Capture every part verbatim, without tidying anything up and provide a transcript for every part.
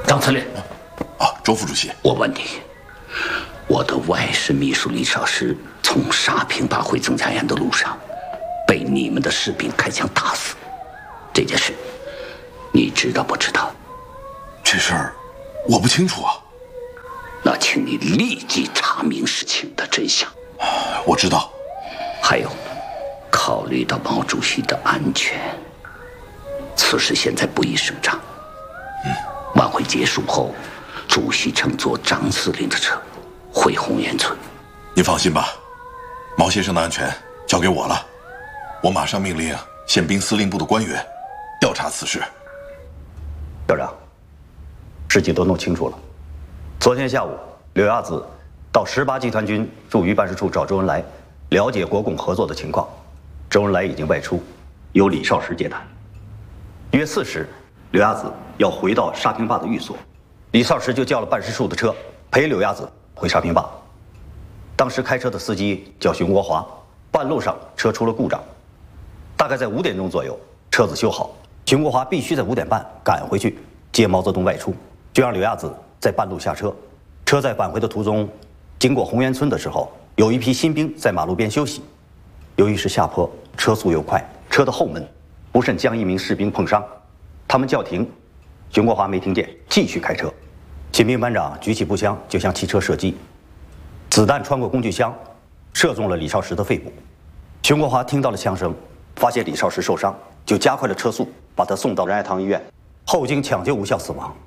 张司令， 啊，周副主席， 我问你，我的外事秘书李少石从沙坪坝回曾家堰的路上，被你们的士兵开枪打死，这件事，你知道不知道？ 这事儿我不清楚啊。 那请你立即查明事情的真相。 我知道。 还有，考虑到毛主席的安全，此事现在不宜声张。 嗯， 晚会结束后，主席乘坐张司令的车回红岩村。 您放心吧，毛先生的安全交给我了，我马上命令宪兵司令部的官员调查此事。 校长，事情都弄清楚了。昨天下午，柳亚子到十八集团军驻豫办事处找周恩来，了解国共合作的情况。周恩来已经外出，由李少石接谈。约四时，柳亚子要回到沙坪坝的寓所，李少石就叫了办事处的车陪柳亚子回沙坪坝。当时开车的司机叫熊国华，半路上车出了故障，大概在五点钟左右，车子修好，熊国华必须在五点半赶回去接毛泽东外出，就让柳亚子在半路下车。车在返回的途中，经过红岩村的时候，有一批新兵在马路边休息。由于是下坡，车速又快，车的后门不慎将一名士兵碰伤，他们叫停，熊国华没听见，继续开车。新兵班长举起步枪就向汽车射击，子弹穿过工具箱，射中了李少石的肺部。熊国华听到了枪声，发现李少石受伤，就加快了车速，把他送到仁爱堂医院，后经抢救无效死亡。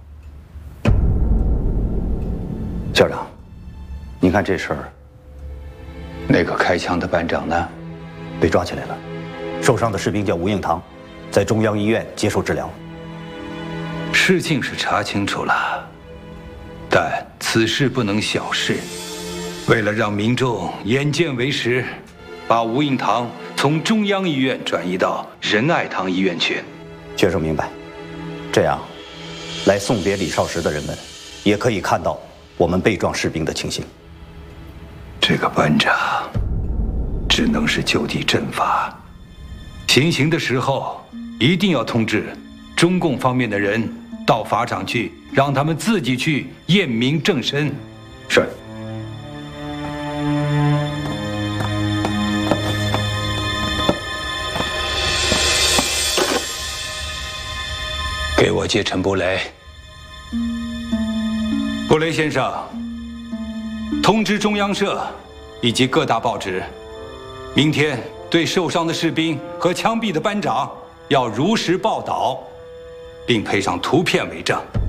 校长，您看这事儿， 那个开枪的班长呢？ 被抓起来了。受伤的士兵叫吴应堂，在中央医院接受治疗。 事情是查清楚了，但此事不能小视。为了让民众眼见为实，把吴应堂从中央医院转移到仁爱堂医院去。 学生明白。这样，来送别李少石的人们，也可以看到我们被撞士兵的情形。 这个班长只能是就地正法，行刑的时候一定要通知中共方面的人到法场去，让他们自己去验明正身。 是。 给我接陈布雷。布雷先生，通知中央社以及各大报纸，明天对受伤的士兵和枪毙的班长要如实报道，并配上图片为证。